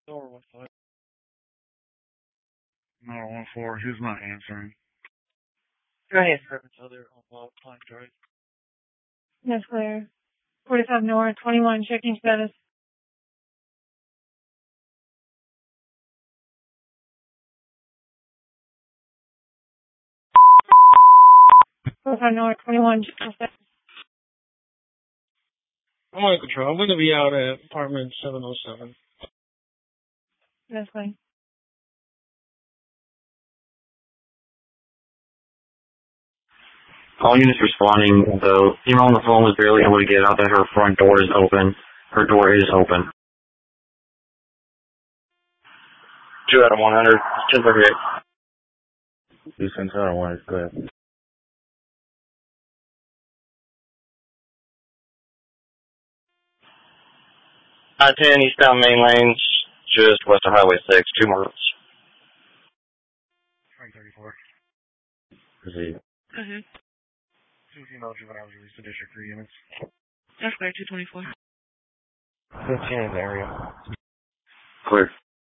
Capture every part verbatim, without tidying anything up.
Or what's that? nine one four, who's not answering? Go ahead, Purpose Other on Wild Pine Drive. Yes, clear. forty-five North, twenty-one, checking status. forty-five North, twenty-one, checking status. I'm on control. I'm going to be out at apartment seven oh seven. Yes, clear. All units responding. The female on the phone was barely able to get out that her front door is open. Her door is open. Two out of one hundred. ten thirty-eight. You sent out of one is good. I ten eastbound main lanes, just west of Highway six. Two more routes. twenty thirty-four. Proceed. Mm-hmm. Two female juveniles released to District three units. That's clear, two twenty-four. fifteen in the area. Clear.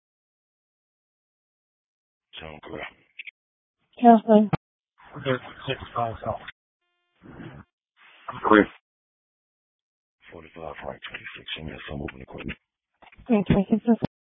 Sound clear. Yes, clear. six five south. Clear. forty-five, right, twenty-six, in there, some moving equipment. three twenty-six.